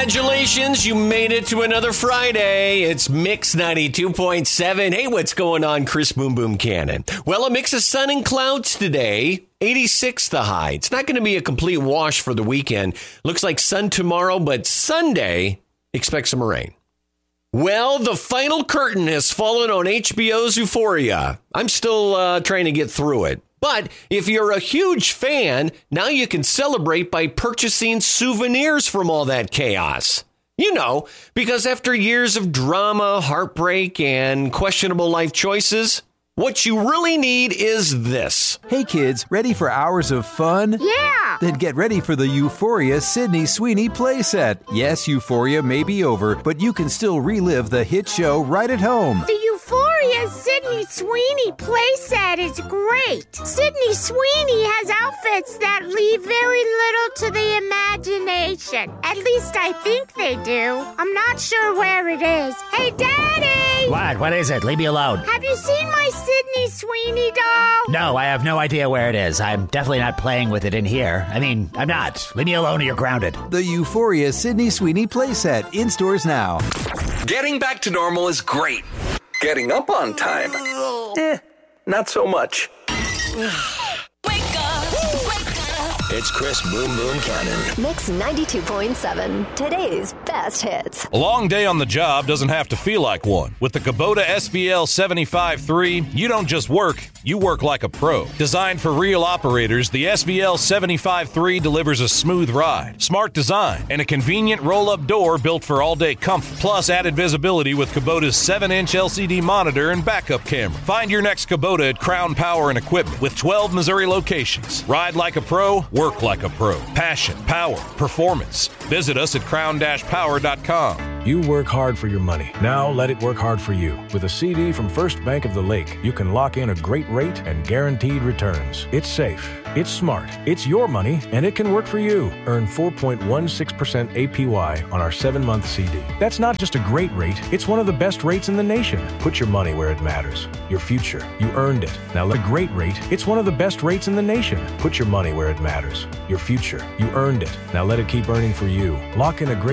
Congratulations, you made it to another Friday. It's Mix 92.7. Hey, what's going on, Chris Boom Boom Cannon? Well, a mix of sun and clouds today. 86 the high. It's not going to be a complete wash for the weekend. Looks like sun tomorrow, but Sunday, expect some rain. Well, the final curtain has fallen on HBO's Euphoria. I'm still trying to get through it. But if you're a huge fan, now you can celebrate by purchasing souvenirs from all that chaos. You know, because after years of drama, heartbreak, and questionable life choices, what you really need is this. Hey kids, ready for hours of fun? Yeah! Then get ready for the Euphoria Sydney Sweeney playset. Yes, Euphoria may be over, but you can still relive the hit show right at home. The Euphoria Sydney Sweeney playset is great. Sydney Sweeney has outfits that leave very little to the imagination. At least I think they do. I'm not sure where it is. Hey, Daddy! What is it? Leave me alone. Have you seen my Sydney Sweeney doll? No, I have no idea where it is. I'm definitely not playing with it in here. I mean, I'm not. Leave me alone or you're grounded. The Euphoria Sydney Sweeney playset in stores now. Getting back to normal is great. Getting up on time, not so much. It's Chris Boom Boom Cannon. Mix 92.7, today's best hits. A long day on the job doesn't have to feel like one. With the Kubota SVL 75-3, you don't just work, you work like a pro. Designed for real operators, the SVL 75-3 delivers a smooth ride, smart design, and a convenient roll-up door built for all-day comfort. Plus added visibility with Kubota's 7-inch LCD monitor and backup camera. Find your next Kubota at Crown Power and Equipment with 12 Missouri locations. Ride like a pro, work like a pro. Passion, power, performance. Visit us at crown-power.com. You work hard for your money. Now let it work hard for you. With a CD from First Bank of the Lake, you can lock in a great rate and guaranteed returns. It's safe. It's smart. It's your money, and it can work for you. Earn 4.16% APY on our 7-month CD. That's not just a great rate. It's one of the best rates in the nation. Put your money where it matters. Your future. You earned it. Now let a great rate. It's one of the best rates in the nation. Put your money where it matters. Your future. You earned it. Now let it keep earning for you. Lock in a great